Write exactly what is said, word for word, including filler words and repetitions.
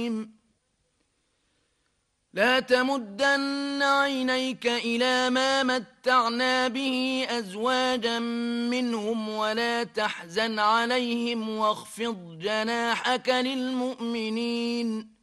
لا تمدن عينيك إلى ما متعنا به أزواجا منهم ولا تحزن عليهم واخفض جناحك للمؤمنين